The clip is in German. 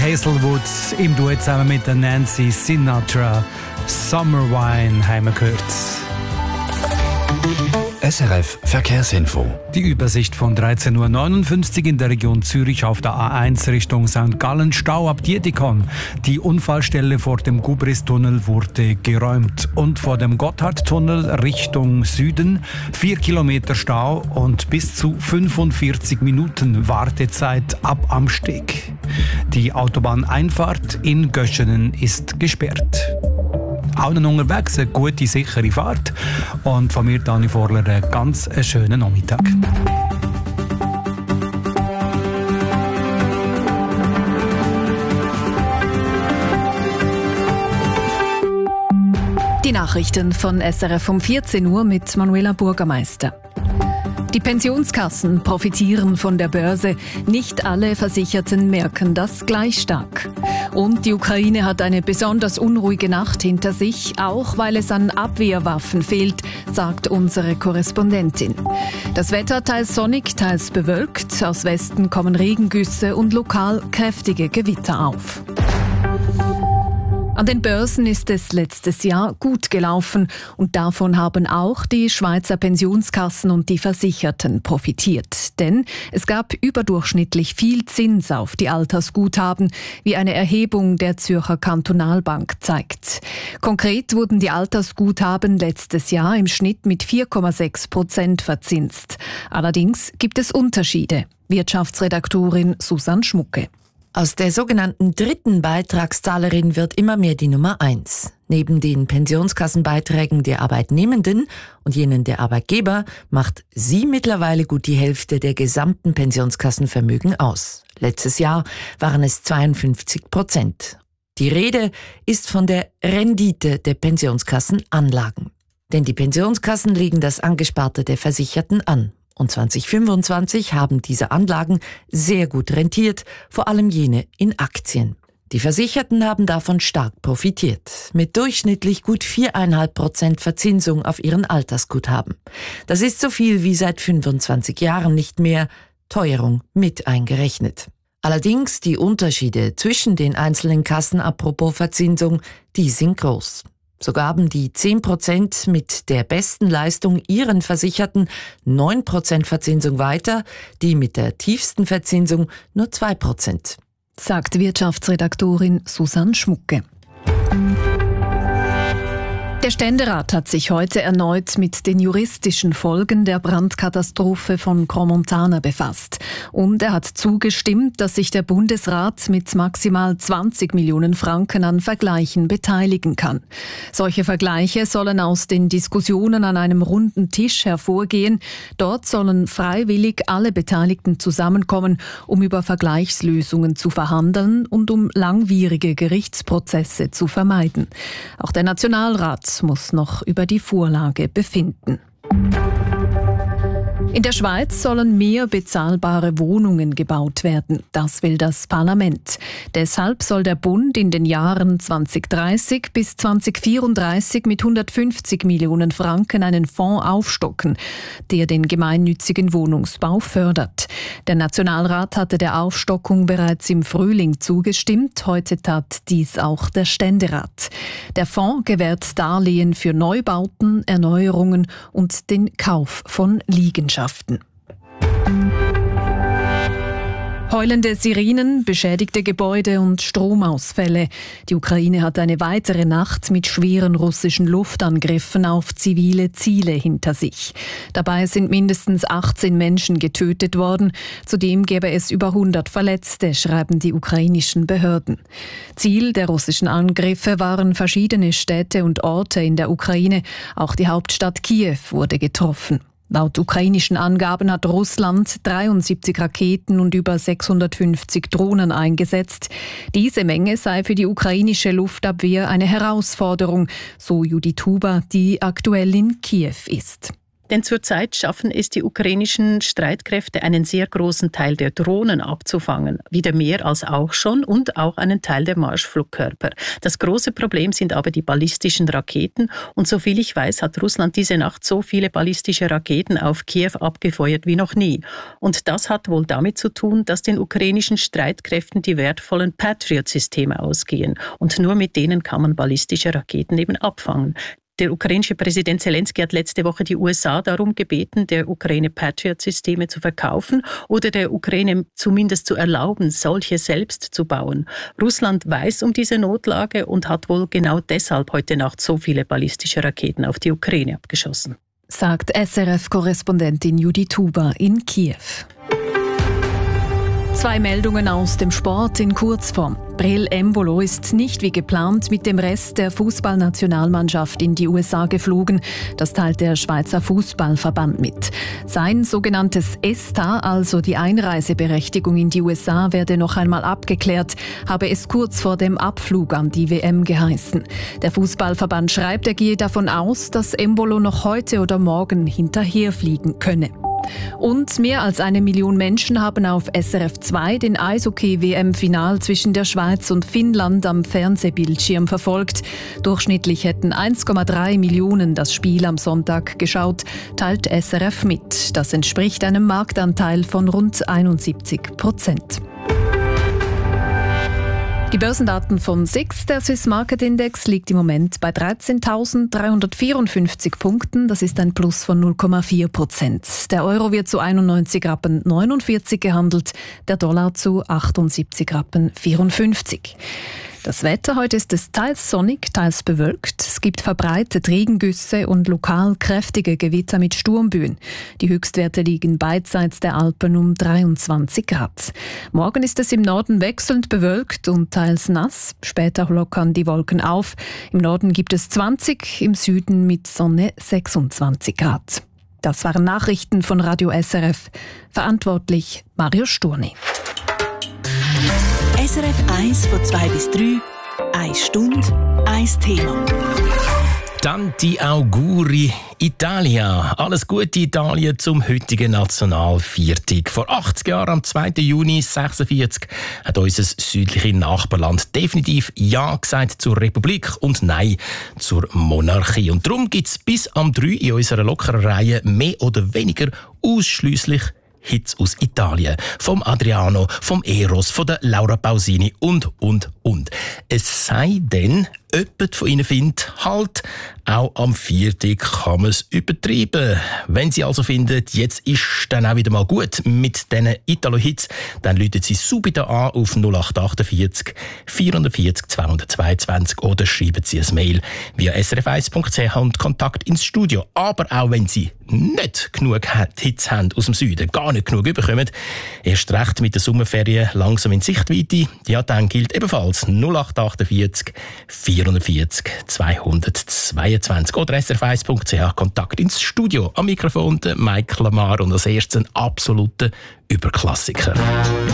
Hazelwood im Duett zusammen mit der Nancy Sinatra. Summer Wine haben wir gehört. SRF Verkehrsinfo. Die Übersicht von 13.59 Uhr in der Region Zürich auf der A1 Richtung St. Gallen, Stau ab Dietikon. Die Unfallstelle vor dem Gubristunnel wurde geräumt. Und vor dem Gotthardtunnel Richtung Süden 4 Kilometer Stau und bis zu 45 Minuten Wartezeit ab am Steg. Die Autobahneinfahrt in Göschenen ist gesperrt. Allen unterwegs eine gute, sichere Fahrt. Und von mir, Dani Vorler, einen ganz schönen Nachmittag. Die Nachrichten von SRF um 14 Uhr mit Manuela Bürgermeister. Die Pensionskassen profitieren von der Börse. Nicht alle Versicherten merken das gleich stark. Und die Ukraine hat eine besonders unruhige Nacht hinter sich, auch weil es an Abwehrwaffen fehlt, sagt unsere Korrespondentin. Das Wetter teils sonnig, teils bewölkt. Aus Westen kommen Regengüsse und lokal kräftige Gewitter auf. An den Börsen ist es letztes Jahr gut gelaufen und davon haben auch die Schweizer Pensionskassen und die Versicherten profitiert. Denn es gab überdurchschnittlich viel Zins auf die Altersguthaben, wie eine Erhebung der Zürcher Kantonalbank zeigt. Konkret wurden die Altersguthaben letztes Jahr im Schnitt mit 4,6% verzinst. Allerdings gibt es Unterschiede. Wirtschaftsredaktorin Susanne Schmucke. Aus der sogenannten dritten Beitragszahlerin wird immer mehr die Nummer 1. Neben den Pensionskassenbeiträgen der Arbeitnehmenden und jenen der Arbeitgeber macht sie mittlerweile gut die Hälfte der gesamten Pensionskassenvermögen aus. Letztes Jahr waren es 52%. Die Rede ist von der Rendite der Pensionskassenanlagen. Denn die Pensionskassen legen das Angesparte der Versicherten an. Und 2025 haben diese Anlagen sehr gut rentiert, vor allem jene in Aktien. Die Versicherten haben davon stark profitiert, mit durchschnittlich gut 4,5% Verzinsung auf ihren Altersguthaben. Das ist so viel wie seit 25 Jahren nicht mehr, Teuerung mit eingerechnet. Allerdings die Unterschiede zwischen den einzelnen Kassen apropos Verzinsung, die sind groß. So gaben die 10% mit der besten Leistung ihren Versicherten 9% Verzinsung weiter, die mit der tiefsten Verzinsung nur 2%. Sagt Wirtschaftsredaktorin Susanne Schmucke. Der Ständerat hat sich heute erneut mit den juristischen Folgen der Brandkatastrophe von Crans-Montana befasst. Und er hat zugestimmt, dass sich der Bundesrat mit maximal 20 Millionen Franken an Vergleichen beteiligen kann. Solche Vergleiche sollen aus den Diskussionen an einem runden Tisch hervorgehen. Dort sollen freiwillig alle Beteiligten zusammenkommen, um über Vergleichslösungen zu verhandeln und um langwierige Gerichtsprozesse zu vermeiden. Auch der Nationalrat muss noch über die Vorlage befinden. In der Schweiz sollen mehr bezahlbare Wohnungen gebaut werden. Das will das Parlament. Deshalb soll der Bund in den Jahren 2030 bis 2034 mit 150 Millionen Franken einen Fonds aufstocken, der den gemeinnützigen Wohnungsbau fördert. Der Nationalrat hatte der Aufstockung bereits im Frühling zugestimmt. Heute tat dies auch der Ständerat. Der Fonds gewährt Darlehen für Neubauten, Erneuerungen und den Kauf von Liegenschaften. Heulende Sirenen, beschädigte Gebäude und Stromausfälle. Die Ukraine hat eine weitere Nacht mit schweren russischen Luftangriffen auf zivile Ziele hinter sich. Dabei sind mindestens 18 Menschen getötet worden. Zudem gäbe es über 100 Verletzte, schreiben die ukrainischen Behörden. Ziel der russischen Angriffe waren verschiedene Städte und Orte in der Ukraine. Auch die Hauptstadt Kiew wurde getroffen. Laut ukrainischen Angaben hat Russland 73 Raketen und über 650 Drohnen eingesetzt. Diese Menge sei für die ukrainische Luftabwehr eine Herausforderung, so Judith Huber, die aktuell in Kiew ist. Denn zurzeit schaffen es die ukrainischen Streitkräfte, einen sehr großen Teil der Drohnen abzufangen. Wieder mehr als auch schon und auch einen Teil der Marschflugkörper. Das große Problem sind aber die ballistischen Raketen. Und soviel ich weiß, hat Russland diese Nacht so viele ballistische Raketen auf Kiew abgefeuert wie noch nie. Und das hat wohl damit zu tun, dass den ukrainischen Streitkräften die wertvollen Patriot-Systeme ausgehen. Und nur mit denen kann man ballistische Raketen eben abfangen. Der ukrainische Präsident Zelensky hat letzte Woche die USA darum gebeten, der Ukraine Patriot-Systeme zu verkaufen oder der Ukraine zumindest zu erlauben, solche selbst zu bauen. Russland weiß um diese Notlage und hat wohl genau deshalb heute Nacht so viele ballistische Raketen auf die Ukraine abgeschossen. Sagt SRF-Korrespondentin Judy Tuba in Kiew. 2 Meldungen aus dem Sport in Kurzform. Breel Embolo ist nicht wie geplant mit dem Rest der Fußballnationalmannschaft in die USA geflogen. Das teilt der Schweizer Fußballverband mit. Sein sogenanntes ESTA, also die Einreiseberechtigung in die USA, werde noch einmal abgeklärt, habe es kurz vor dem Abflug an die WM geheißen. Der Fußballverband schreibt, er gehe davon aus, dass Embolo noch heute oder morgen hinterherfliegen könne. Und mehr als 1 Million Menschen haben auf SRF 2 den Eishockey-WM-Final zwischen der Schweiz und Finnland am Fernsehbildschirm verfolgt. Durchschnittlich hätten 1,3 Millionen das Spiel am Sonntag geschaut, teilt SRF mit. Das entspricht einem Marktanteil von rund 71%. Die Börsendaten von SIX, der Swiss Market Index, liegt im Moment bei 13.354 Punkten. Das ist ein Plus von 0,4%. Der Euro wird zu 91,49 Rappen gehandelt, der Dollar zu 78,54 Rappen. Das Wetter heute ist es teils sonnig, teils bewölkt. Es gibt verbreitet Regengüsse und lokal kräftige Gewitter mit Sturmböen. Die Höchstwerte liegen beidseits der Alpen um 23 Grad. Morgen ist es im Norden wechselnd bewölkt und teils nass. Später lockern die Wolken auf. Im Norden gibt es 20, im Süden mit Sonne 26 Grad. Das waren Nachrichten von Radio SRF. Verantwortlich Mario Sturni. SRF 1 von 2 bis 3, 1 Stunde, 1 Thema. Tanti Auguri Italia. Alles Gute Italien zum heutigen Nationalviertag. Vor 80 Jahren, am 2. Juni 1946, hat unser südliches Nachbarland definitiv Ja gesagt zur Republik und Nein zur Monarchie. Und darum gibt es bis am 3 in unserer lockeren Reihe mehr oder weniger ausschliesslich Hits aus Italien. Vom Adriano, vom Eros, von der Laura Pausini und. Es sei denn, jemand von Ihnen findet, halt, auch am Viertag kann man es übertreiben. Wenn Sie also finden, jetzt ist dann auch wieder mal gut mit diesen Italo-Hits, dann rufen Sie subito an auf 0848 440 222 oder schreiben Sie ein Mail via srf1.ch und Kontakt ins Studio. Aber auch wenn Sie nicht genug Hits haben aus dem Süden, gar nicht genug überkommen, erst recht mit der Sommerferien langsam in Sichtweite, ja, dann gilt ebenfalls 0848 440 222 oder srf1.ch Kontakt ins Studio. Am Mikrofon der Michael Lamar und als erstes ein absoluter Überklassiker.